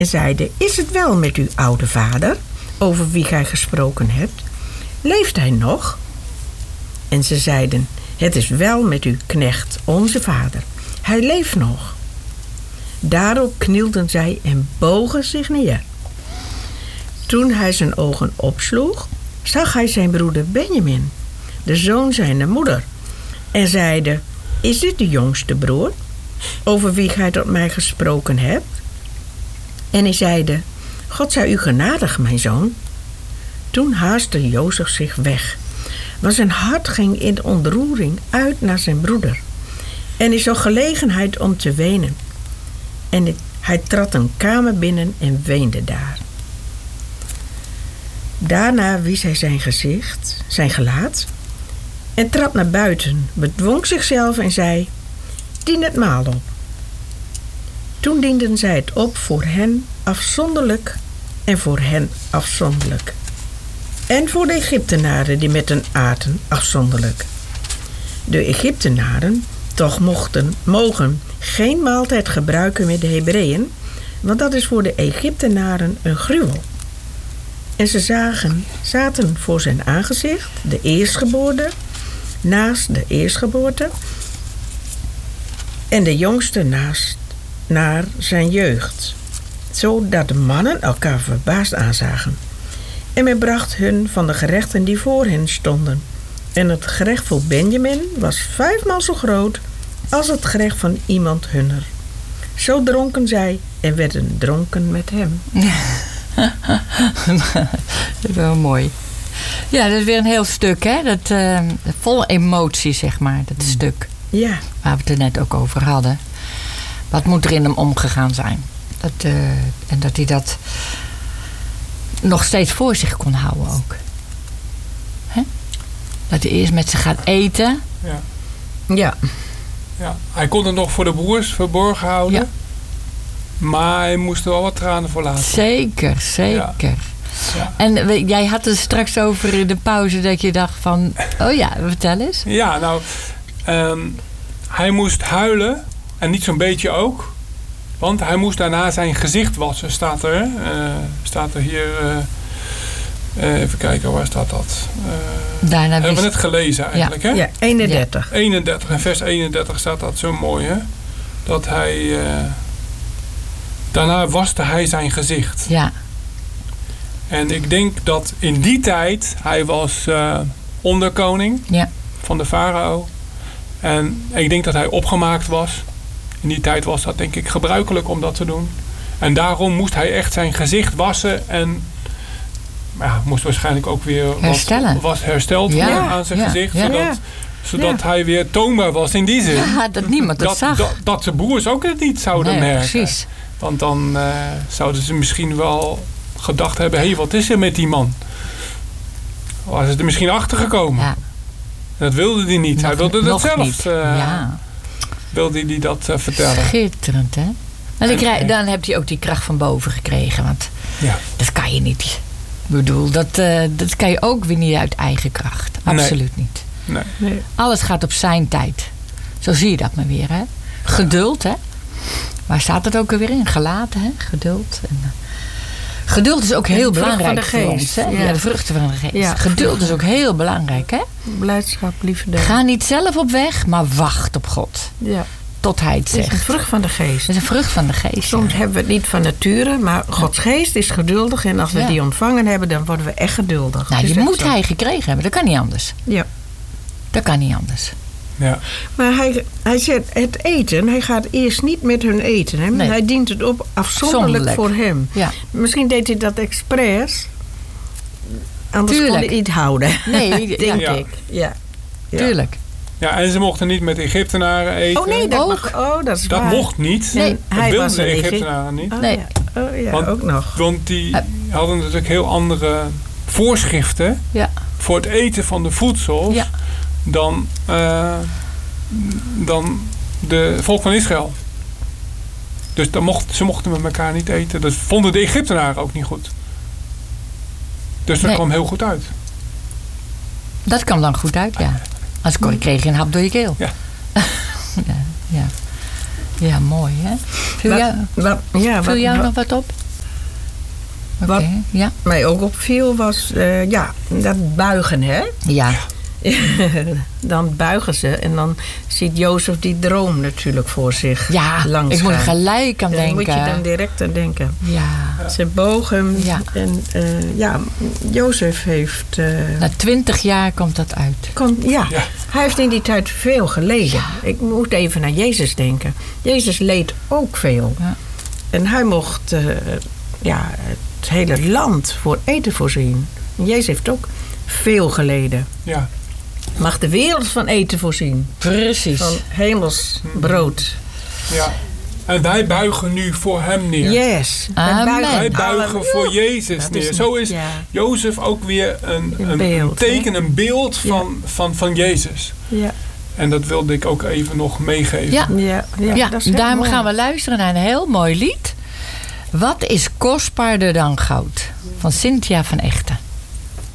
en zeiden: is het wel met uw oude vader, over wie gij gesproken hebt? Leeft hij nog? En ze zeiden: het is wel met uw knecht, onze vader. Hij leeft nog. Daarop knielden zij en bogen zich neer. Toen hij zijn ogen opsloeg, zag hij zijn broeder Benjamin, de zoon zijner moeder, en zeide: is dit de jongste broer, over wie gij tot mij gesproken hebt? En hij zeide: God zij u genadig, mijn zoon. Toen haastte Jozef zich weg, maar zijn hart ging in ontroering uit naar zijn broeder. En hij zag gelegenheid om te wenen. En hij trad een kamer binnen en weende daar. Daarna wiesch hij zijn gelaat, en trad naar buiten, bedwong zichzelf en zei: dien het maal op. Toen dienden zij het op voor hen afzonderlijk en voor hen afzonderlijk. En voor de Egyptenaren die met hen aten afzonderlijk. De Egyptenaren toch mogen geen maaltijd gebruiken met de Hebreeën, want dat is voor de Egyptenaren een gruwel. En ze zaten voor zijn aangezicht, de eerstgeboorte, naast de eerstgeboorte, en de jongste naast naar zijn jeugd, zodat de mannen elkaar verbaasd aanzagen. En men bracht hun van de gerechten die voor hen stonden. En het gerecht voor Benjamin was 5 maal zo groot als het gerecht van iemand hunner. Zo dronken zij en werden dronken met hem. Dat is wel mooi. Ja, dat is weer een heel stuk, hè? Dat, vol emotie, zeg maar, dat stuk. Ja. Waar we het er net ook over hadden. Wat moet er in hem omgegaan zijn? En dat hij dat nog steeds voor zich kon houden ook. Hè? Dat hij eerst met ze gaat eten. Ja. Ja. Ja. Hij kon het nog voor de broers verborgen houden. Ja. Maar hij moest er wel wat tranen voor laten. Zeker, zeker. Ja. Ja. En jij had het straks over in de pauze dat je dacht van... Oh ja, vertel eens. Ja, nou... hij moest huilen. En niet zo'n beetje ook. Want hij moest daarna zijn gezicht wassen, staat er. Staat er hier... even kijken, waar staat dat? Hebben we net gelezen eigenlijk, hè? Ja, 31. Ja. 31, in vers 31 staat dat zo mooi, hè? Dat hij... daarna waste hij zijn gezicht. Ja. En ik denk dat in die tijd... Hij was onderkoning van de farao. En ik denk dat hij opgemaakt was. In die tijd was dat denk ik gebruikelijk om dat te doen. En daarom moest hij echt zijn gezicht wassen. En moest waarschijnlijk ook weer was hersteld worden aan zijn gezicht. Zodat hij weer toonbaar was in die zin. Ja, dat niemand het zag. Dat zijn broers ook het niet zouden merken. Precies. Want dan zouden ze misschien wel gedacht hebben... Hé, wat is er met die man? Was het er misschien achter gekomen? Ja. Dat wilde hij niet. Hij wilde dat zelf. Wilde hij dat vertellen. Schitterend, hè? En dan heb je ook die kracht van boven gekregen. Want dat kan je niet. Ik bedoel, dat kan je ook weer niet uit eigen kracht. Absoluut niet. Nee. Alles gaat op zijn tijd. Zo zie je dat maar weer, hè? Geduld, hè? Waar staat het ook alweer in? Gelaten, hè? Geduld. Geduld is ook heel belangrijk voor ons. Hè? Ja, de vruchten van de geest. Ja. Geduld is ook heel belangrijk, hè? Blijdschap, liefde. Ga niet zelf op weg, maar wacht op God. Ja. Tot hij het zegt. Het is een vrucht van de geest. Het is een vrucht van de geest. Soms hebben we het niet van nature, maar Gods geest is geduldig. En als we die ontvangen hebben, dan worden we echt geduldig. Nou, die moet hij gekregen hebben. Dat kan niet anders. Ja. Dat kan niet anders. Ja. Maar hij zegt het eten, hij gaat eerst niet met hun eten. Hè? Nee. Hij dient het op afzonderlijk voor hem. Ja. Misschien deed hij dat expres. Anders kon hij niet houden. Nee, denk ik. Ja. Tuurlijk. Ja, en ze mochten niet met Egyptenaren eten. Oh nee, dat is waar. Dat mocht niet. Nee, dat wilden de Egyptenaren niet. Nee. Want, ook nog. Want die hadden natuurlijk heel andere voorschriften voor het eten van de voedsels dan de volk van Israël. Dus ze mochten met elkaar niet eten. Dat vonden de Egyptenaren ook niet goed. Dus dat kwam heel goed uit. Dat kwam dan goed uit, ja. Als kreeg je een hap door je keel. Ja. Ja, mooi, hè? Viel jou nog wat op? Wat mij ook opviel was dat buigen, hè? Ja. Dan buigen ze en dan ziet Jozef die droom natuurlijk voor zich langs. Ik moet gelijk aan denken. Moet je dan direct aan denken. Ja. Ze bogen en Jozef heeft... Na 20 jaar komt dat uit. Hij heeft in die tijd veel geleden. Ja. Ik moet even naar Jezus denken. Jezus leed ook veel. Ja. En hij mocht het hele land voor eten voorzien. En Jezus heeft ook veel geleden. Ja. Mag de wereld van eten voorzien. Precies. Van hemels brood. Ja. En wij buigen nu voor hem neer. Yes. Wij buigen voor Jezus neer. Zo is Jozef ook weer een teken, een beeld van Jezus. Ja. En dat wilde ik ook even nog meegeven. Ja, daarom gaan we luisteren naar een heel mooi lied. Wat is kostbaarder dan goud? Van Cynthia van Echten.